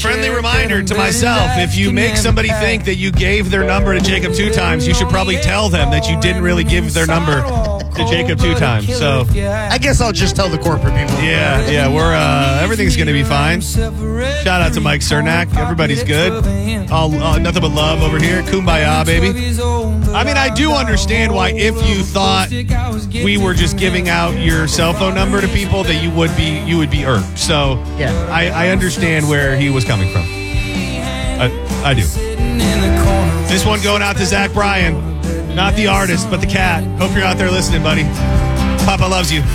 friendly reminder to myself, if you make somebody think that you gave their number to Jacob 2 times, you should probably tell them that you didn't really give their number to Jacob 2 times. So I guess I'll just tell the corporate people. Yeah, we're everything's going to be fine. Shout out to Mike Cernak. Everybody's good. All nothing but love over here. Kumbaya, baby. I mean, I do understand why if you thought we were just giving out your cell phone number to people that you would be irked. So yeah, I understand where he was coming from. I do. This one going out to Zach Bryan, not the artist, but the cat. Hope you're out there listening, buddy. Papa loves you.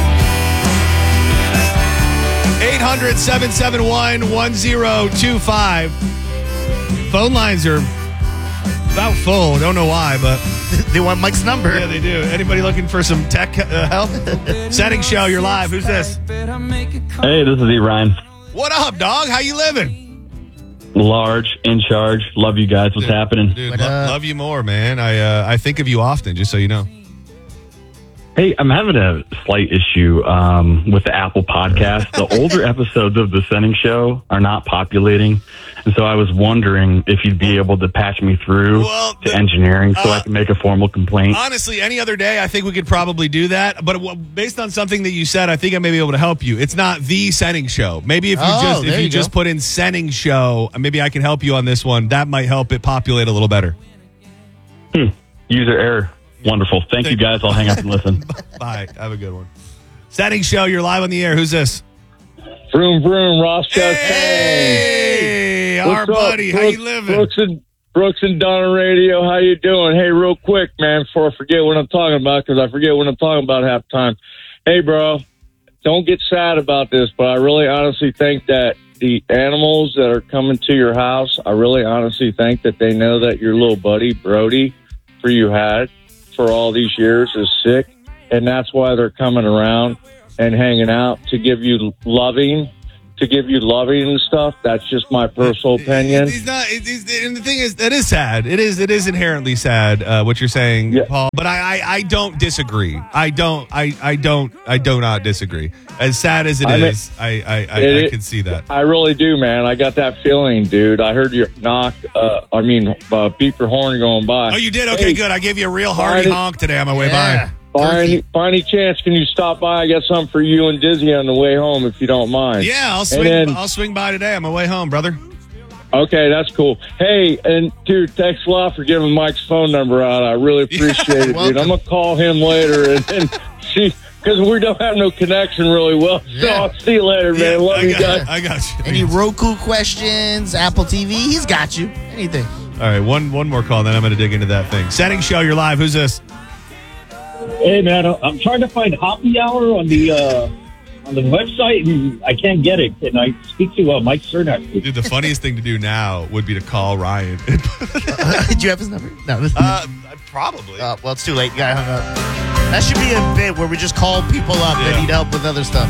800-771-1025. Phone lines are about full. Don't know why, but they want Mike's number. Yeah, they do. Anybody looking for some tech help? Setting show, you're live. Who's this? Hey, this is E. Ryan. What up, dog? How you living? Large, in charge. Love you guys. What's happening? Dude, love you more, man. I think of you often, just so you know. Hey, I'm having a slight issue with the Apple podcast. The older episodes of The Sending Show are not populating. And so I was wondering if you'd be able to patch me through to engineering so I can make a formal complaint. Honestly, any other day, I think we could probably do that. But based on something that you said, I think I may be able to help you. It's not The Sending Show. Maybe if you just put in Sending Show, maybe I can help you on this one. That might help it populate a little better. User error. Wonderful. Thank you, guys. I'll hang up and listen. Bye. Have a good one. Setting show. You're live on the air. Who's this? Vroom, vroom. Ross Chastain. Hey, our buddy. How you living? Brooks and Donna Radio. How you doing? Hey, real quick, man, before I forget what I'm talking about, because I forget what I'm talking about half the time. Hey, bro, don't get sad about this, but I really honestly think that the animals that are coming to your house, I really honestly think that they know that your little buddy, Brody, for you had for all these years is sick, and that's why they're coming around and hanging out to give you loving and stuff. That's just my personal opinion. He's not, and the thing is, that is sad. It is inherently sad what you're saying, Paul. But I don't disagree. I do not disagree. As sad as I can see that. I really do, man. I got that feeling, dude. I heard you beep your horn going by. Oh, you did? Okay, good. I gave you a real hearty honk today on my way by. By any chance, can you stop by? I got something for you and Dizzy on the way home, if you don't mind. Yeah, I'll swing by today on my way home, brother. Okay, that's cool. Hey, and dude, thanks a lot for giving Mike's phone number out. I really appreciate it, dude. I'm gonna call him later and see, because we don't have no connection really well. So I'll see you later, man. Love you guys. I got you. Any Roku questions, Apple TV, he's got you. Anything. All right, one more call, then I'm gonna dig into that thing. Setting show, you're live. Who's this? Hey, man, I'm trying to find Happy Hour on the website, and I can't get it. Can I speak to Mike Cernak? Dude, the funniest thing to do now would be to call Ryan. Do you have his number? No. Probably. Well, it's too late. Guy hung up. That should be a bit where we just call people up that need help with other stuff.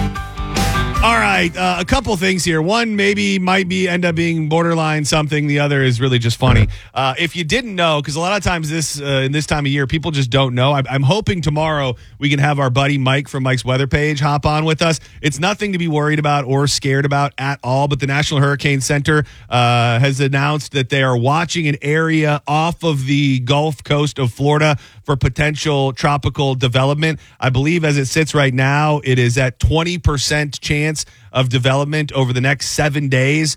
All right, a couple things here. One might end up being borderline something. The other is really just funny. If you didn't know, because a lot of times in this time of year, people just don't know. I'm hoping tomorrow we can have our buddy Mike from Mike's Weather Page hop on with us. It's nothing to be worried about or scared about at all, but the National Hurricane Center has announced that they are watching an area off of the Gulf Coast of Florida for potential tropical development. I believe as it sits right now, it is at 20% chance of development over the next 7 days.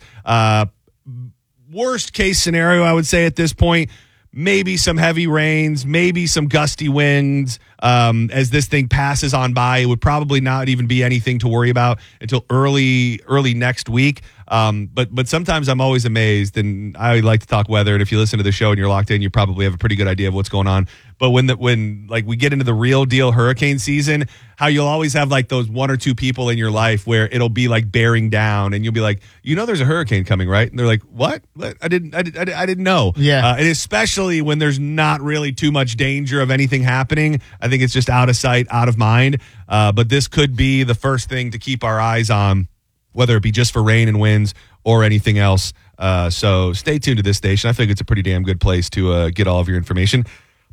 Worst case scenario, I would say at this point, maybe some heavy rains, maybe some gusty winds as this thing passes on by. It would probably not even be anything to worry about until early next week. But sometimes I'm always amazed, and I like to talk weather. And if you listen to the show and you're locked in, you probably have a pretty good idea of what's going on. But when we get into the real deal hurricane season, how you'll always have like those one or two people in your life where it'll be like bearing down, and you'll be like, there's a hurricane coming, right? And they're like, what? I didn't know. Yeah. And especially when there's not really too much danger of anything happening. I think it's just out of sight, out of mind. But this could be the first thing to keep our eyes on, whether it be just for rain and winds or anything else. So stay tuned to this station. I think it's a pretty damn good place to get all of your information.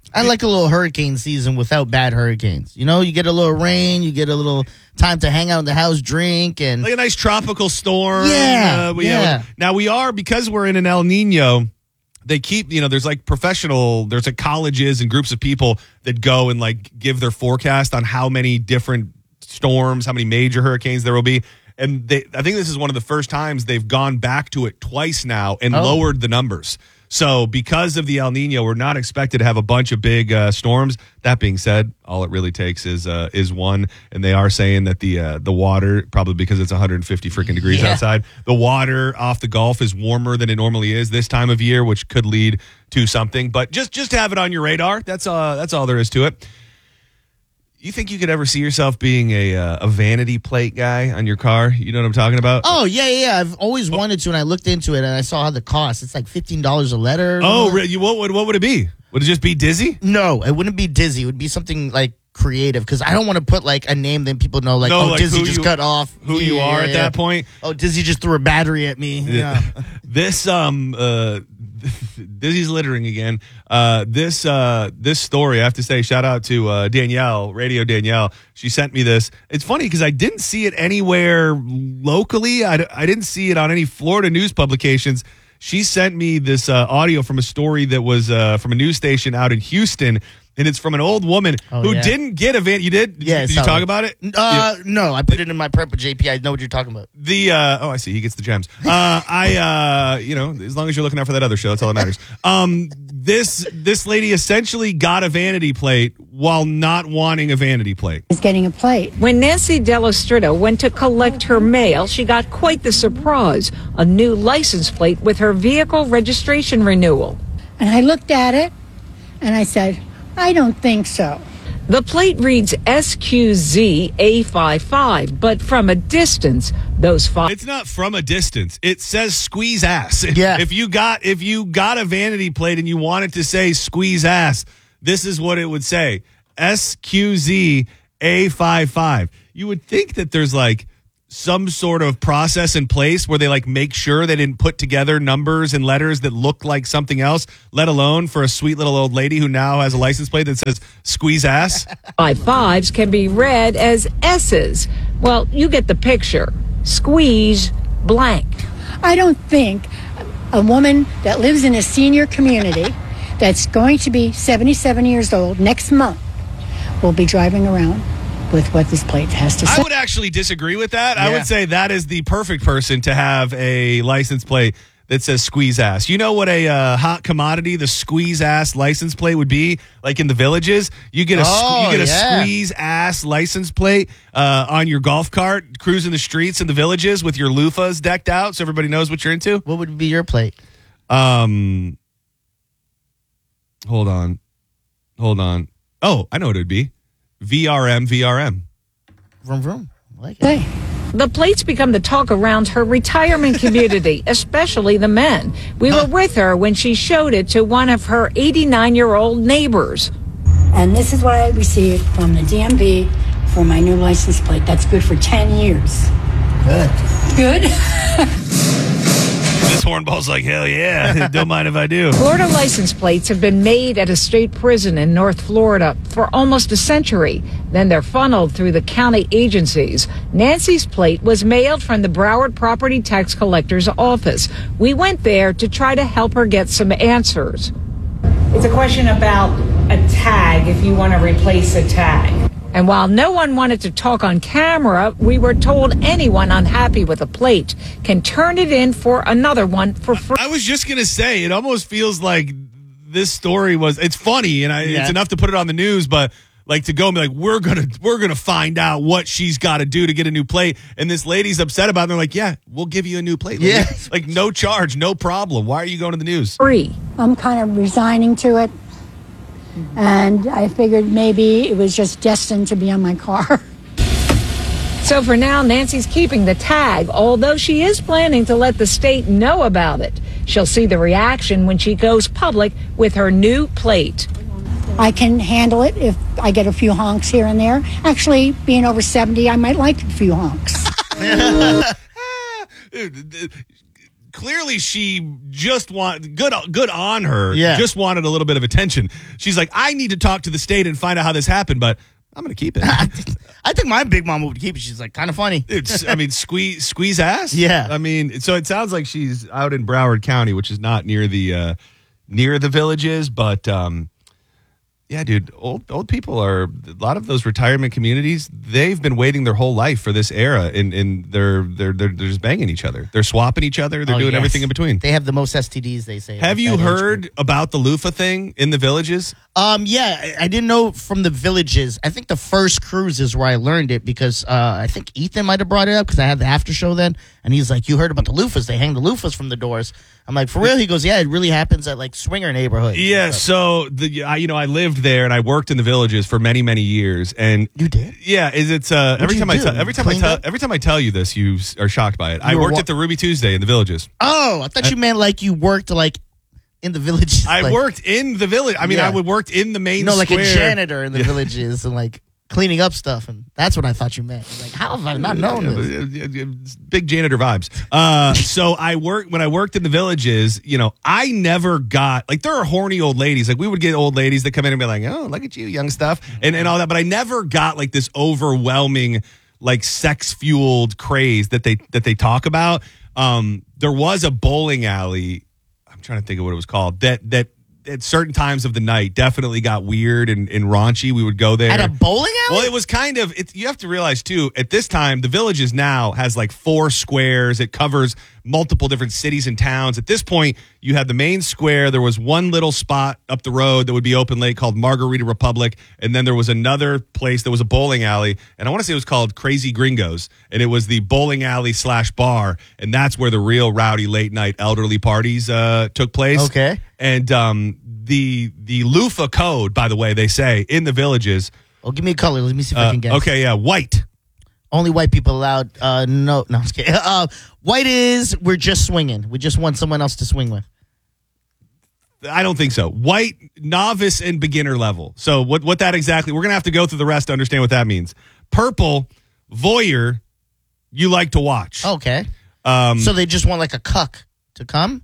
I like a little hurricane season without bad hurricanes. You know, you get a little rain, you get a little time to hang out in the house, drink, and like a nice tropical storm. Yeah. Now because we're in an El Nino, they keep, there's like there's like colleges and groups of people that go and like give their forecast on how many different storms, how many major hurricanes there will be. And I think this is one of the first times they've gone back to it twice now and lowered the numbers. So because of the El Nino, we're not expected to have a bunch of big storms. That being said, all it really takes is one. And they are saying that the water, probably because it's 150 freaking degrees outside, the water off the Gulf is warmer than it normally is this time of year, which could lead to something. But just have it on your radar. That's all there is to it. You think you could ever see yourself being a vanity plate guy on your car? You know what I'm talking about? Oh, yeah. I've always wanted to, and I looked into it, and I saw the cost. It's like $15 a letter. Oh, really? What would it be? Would it just be Dizzy? No, it wouldn't be Dizzy. It would be something like creative, because I don't want to put like a name that people know, like, Dizzy just cut off. Who you are at that point? Oh, Dizzy just threw a battery at me. Yeah. This Dizzy's littering again. This story, I have to say, shout out to Danielle, Radio Danielle. She sent me this. It's funny because I didn't see it anywhere locally. I didn't see it on any Florida news publications. She sent me this audio from a story that was from a news station out in Houston. And it's from an old woman who didn't get a van. You did? Yeah. Did you talk about it? No, I put it in my prep with JP. I know what you're talking about. I see. He gets the gems. As long as you're looking out for that other show, that's all that matters. This lady essentially got a vanity plate while not wanting a vanity plate. Is getting a plate. When Nancy Delastrita went to collect her mail, she got quite the surprise, a new license plate with her vehicle registration renewal. And I looked at it and I said, I don't think so. The plate reads SQZ-A55, but from a distance, those five... It's not from a distance. It says squeeze ass. Yeah. If you got a vanity plate and you wanted to say squeeze ass, this is what it would say. SQZ-A55. You would think that there's like some sort of process in place where they like make sure they didn't put together numbers and letters that look like something else, let alone for a sweet little old lady who now has a license plate that says squeeze ass. 5s can be read as S's. Well, you get the picture. Squeeze blank. I don't think a woman that lives in a senior community that's going to be 77 years old next month will be driving around with what this plate has to say. I would actually disagree with that. Yeah. I would say that is the perfect person to have a license plate that says squeeze ass. You know what a hot commodity the squeeze ass license plate would be? Like in the villages, you get a squeeze ass license plate on your golf cart, cruising the streets in the villages with your loofahs decked out so everybody knows what you're into. What would be your plate? Hold on. Oh, I know what it would be. VRM. Vroom, vroom. I like it. Hey. The plates become the talk around her retirement community, especially the men. We were with her when she showed it to one of her 89-year-old neighbors. And this is what I received from the DMV for my new license plate. That's good for 10 years. Good? This hornball's like, hell yeah. Don't mind if I do. Florida license plates have been made at a state prison in North Florida for almost a century. Then they're funneled through the county agencies. Nancy's plate was mailed from the Broward Property Tax Collector's office. We went there to try to help her get some answers. It's a question about a tag, if you want to replace a tag. And while no one wanted to talk on camera, we were told anyone unhappy with a plate can turn it in for another one for free. I was just going to say, it almost feels like this story it's funny and it's enough to put it on the news, but like to go and be like, we're gonna find out what she's got to do to get a new plate. And this lady's upset about it. And they're like, yeah, we'll give you a new plate. Yeah. Like no charge, no problem. Why are you going to the news? Free. I'm kind of resigning to it. And I figured maybe it was just destined to be on my car. So for now, Nancy's keeping the tag, although she is planning to let the state know about it. She'll see the reaction when she goes public with her new plate. I can handle it if I get a few honks here and there. Actually, being over 70, I might like a few honks. clearly she just good on her. Yeah. Just wanted a little bit of attention. She's like, I need to talk to the state and find out how this happened, but I'm going to keep it. I think my big mom would keep it. She's like kind of funny. I mean, squeeze ass. Yeah. I mean, so it sounds like she's out in Broward County, which is not near the Villages, but yeah, dude, old people are a lot of those retirement communities. They've been waiting their whole life for this era, and they're just banging each other. They're swapping each other. They're doing everything in between. They have the most STDs. They say. Have you heard about the loofah thing in the Villages? Yeah, I didn't know from the Villages. I think the first cruise is where I learned it because I think Ethan might have brought it up because I had the after show then, and he's like, "You heard about the loofahs? They hang the loofahs from the doors." I'm like, "For real?" He goes, "Yeah, it really happens at like swinger neighborhoods." Yeah, so I lived there and I worked in the Villages for many, many years. And you did? Yeah, every time I tell you this, you are shocked by it. I worked at the Ruby Tuesday in the Villages. Oh, I thought you meant like you worked like in the Villages. I worked in the village. I mean, I would work in the main like square. a janitor in the Villages and like cleaning up stuff, and that's what I thought you meant. Like, how have I not known this? Big janitor vibes. So when I worked in the Villages, I never got like there are horny old ladies. Like we would get old ladies that come in and be like, "Oh, look at you, young stuff," and all that. But I never got like this overwhelming like sex fueled craze that they talk about. There was a bowling alley. I'm trying to think of what it was called. That at certain times of the night definitely got weird and raunchy. We would go there at a bowling alley. Well, it was kind of. You have to realize too. At this time, the Villages now has like 4 squares. It covers multiple different cities and towns. At this point, you had the main square. There was one little spot up the road that would be open late called Margarita Republic, and then there was another place that was a bowling alley, and I want to say it was called Crazy Gringos, and it was the bowling alley / bar, and that's where the real rowdy late night elderly parties took place. Okay. And the loofah code, by the way, they say in the Villages. Oh, give me a color. Let me see if I can guess. Okay, yeah, white. Only white people allowed. No, I'm just kidding. White is we're just swinging. We just want someone else to swing with. I don't think so. White, novice, and beginner level. So what that exactly? We're gonna have to go through the rest to understand what that means. Purple, voyeur, you like to watch. Okay. So they just want like a cuck to come.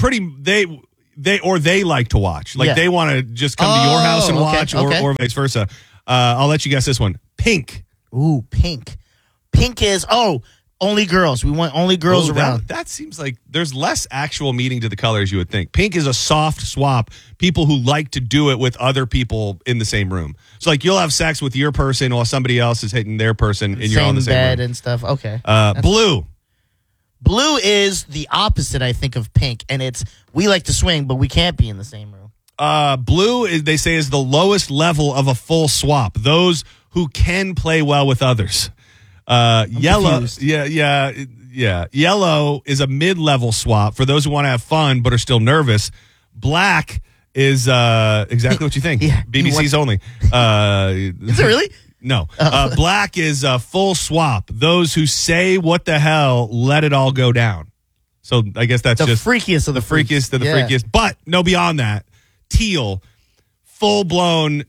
They like to watch. Like they want to just come to your house and watch, or vice versa. I'll let you guess this one. Pink. Ooh, pink. Pink is only girls. We want only girls around. That seems like there's less actual meaning to the colors you would think. Pink is a soft swap. People who like to do it with other people in the same room. So like you'll have sex with your person while somebody else is hitting their person, and you're all in the same bed room. And stuff. Okay. Blue. Blue is the opposite, I think, of pink, and it's we like to swing, but we can't be in the same room. Blue is they say is the lowest level of a full swap. Those who can play well with others. Yellow, confused. yeah. Yellow is a mid-level swap for those who want to have fun but are still nervous. Black is exactly what you think. Yeah, BBC's only. Is it really? No. Black is a full swap. Those who say what the hell, let it all go down. So I guess that's the just freakiest of the freakiest of the freakiest. But no, beyond that, teal, full-blown,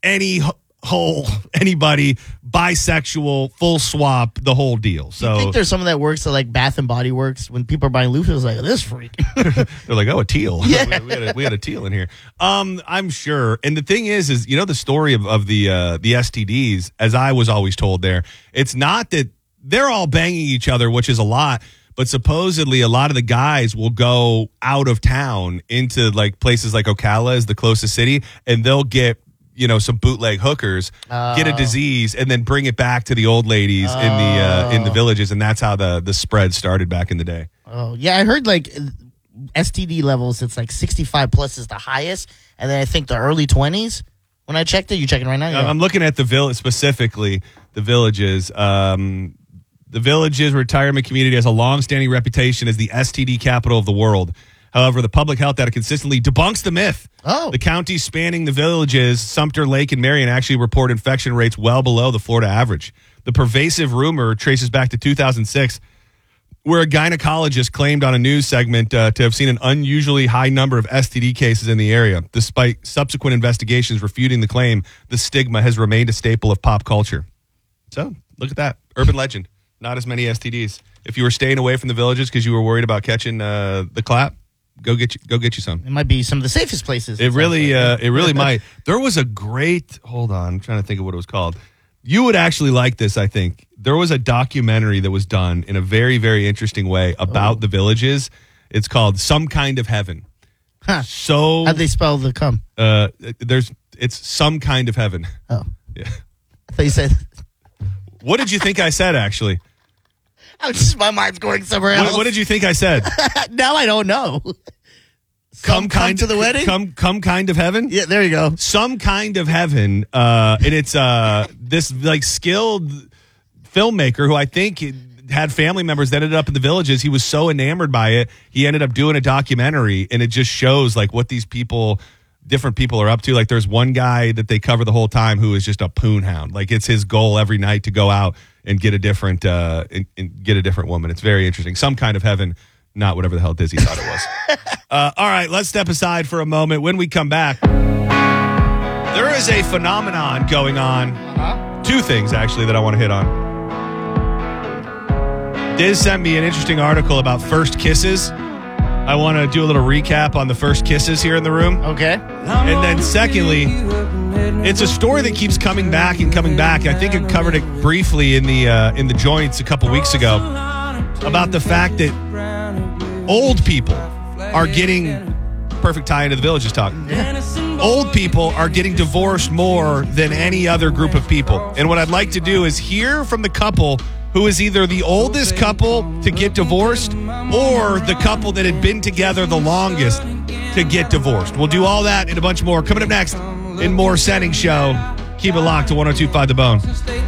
anybody, bisexual, full swap, the whole deal. So I think there's some of that works at like Bath and Body Works when people are buying loofahs, like this freak. They're like, oh, a teal. Yeah. we had a teal in here. I'm sure. And the thing is the story of the STDs, as I was always told there, it's not that they're all banging each other, which is a lot. But supposedly a lot of the guys will go out of town into like places like Ocala is the closest city, and they'll get some bootleg hookers, get a disease, and then bring it back to the old ladies in the Villages, and that's how the spread started back in the day. Oh yeah, I heard like STD levels. It's like 65 plus is the highest, and then I think the early 20s. When I checked it, you checking right now? Yeah. I'm looking at the village specifically, the Villages. The Villages retirement community has a long-standing reputation as the STD capital of the world. However, the public health data consistently debunks the myth. Oh. The counties spanning the Villages, Sumter, Lake, and Marion actually report infection rates well below the Florida average. The pervasive rumor traces back to 2006, where a gynecologist claimed on a news segment to have seen an unusually high number of STD cases in the area. Despite subsequent investigations refuting the claim, the stigma has remained a staple of pop culture. So, look at that. Urban legend. Not as many STDs. if you were staying away from the villages because you were worried about catching the clap, go get you some. It might be some of the safest places. It really might. There was a great. Hold on, I'm trying to think of what it was called. You would actually like this, I think. There was a documentary that was done in a very, very interesting way about the villages. It's called Some Kind of Heaven. Huh. So how'd they spell the cum? It's Some Kind of Heaven. Oh, yeah. I thought you said. What did you think I said? Actually, my mind's going somewhere else. What did you think I said? Now I don't know. Come to the wedding. Come kind of heaven. Yeah, there you go. Some Kind of Heaven, and it's this like skilled filmmaker who I think had family members that ended up in the villages. He was so enamored by it, he ended up doing a documentary, and it just shows like what these different people are up to. Like there's one guy that they cover the whole time who is just a poon hound. Like it's his goal every night to go out and get a different and get a different woman. It's very interesting. Some Kind of Heaven, not whatever the hell Disney thought it was. All right, let's step aside for a moment. When we come back, there is a phenomenon going on. Two things, actually, that I want to hit on. Diz sent me an interesting article about first kisses. I want to do a little recap on the first kisses here in the room. Okay. And then secondly, it's a story that keeps coming back and coming back. I think I covered it briefly in the joints a couple weeks ago about the fact that old people are getting perfect tie into the Villages talk. Old people are getting divorced more than any other group of people. And what I'd like to do is hear from the couple who is either the oldest couple to get divorced or the couple that had been together the longest to get divorced. We'll do all that and a bunch more coming up next in more Setting Show. Keep it locked to 102.5 The Bone.